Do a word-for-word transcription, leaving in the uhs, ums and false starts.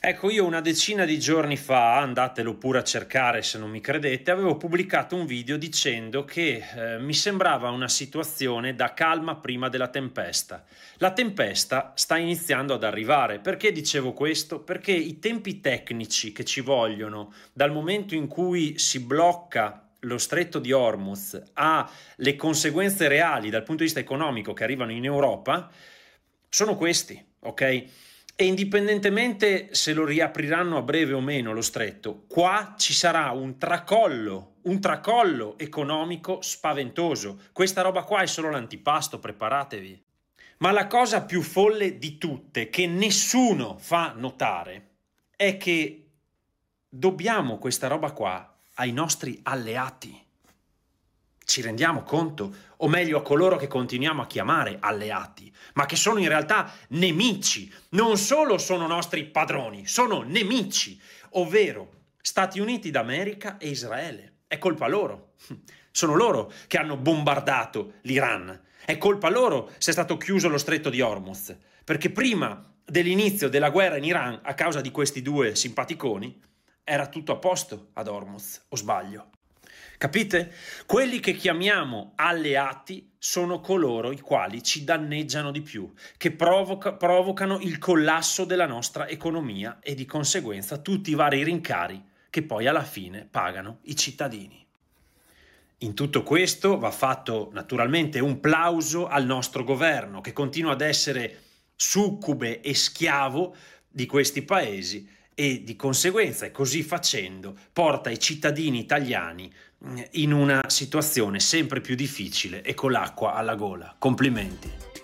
Ecco, io una decina di giorni fa, andatelo pure a cercare se non mi credete, avevo pubblicato un video dicendo che eh, mi sembrava una situazione da calma prima della tempesta. La tempesta sta iniziando ad arrivare. Perché dicevo questo? Perché i tempi tecnici che ci vogliono dal momento in cui si blocca lo stretto di Hormuz alle conseguenze reali dal punto di vista economico che arrivano in Europa sono questi, ok? E indipendentemente se lo riapriranno a breve o meno lo stretto, qua ci sarà un tracollo, un tracollo economico spaventoso. Questa roba qua è solo l'antipasto, preparatevi. Ma la cosa più folle di tutte, che nessuno fa notare, è che dobbiamo questa roba qua ai nostri alleati. Ci rendiamo conto? O meglio a coloro che continuiamo a chiamare alleati, ma che sono in realtà nemici. Non solo sono nostri padroni, sono nemici, ovvero Stati Uniti d'America e Israele. È colpa loro. Sono loro che hanno bombardato l'Iran. È colpa loro se è stato chiuso lo stretto di Hormuz, perché prima dell'inizio della guerra in Iran, a causa di questi due simpaticoni, era tutto a posto ad Hormuz, o sbaglio? Capite? Quelli che chiamiamo alleati sono coloro i quali ci danneggiano di più, che provoca, provocano il collasso della nostra economia e di conseguenza tutti i vari rincari che poi alla fine pagano i cittadini. In tutto questo va fatto naturalmente un plauso al nostro governo, che continua ad essere succube e schiavo di questi paesi e di conseguenza, e così facendo, porta i cittadini italiani in una situazione sempre più difficile e con l'acqua alla gola. Complimenti.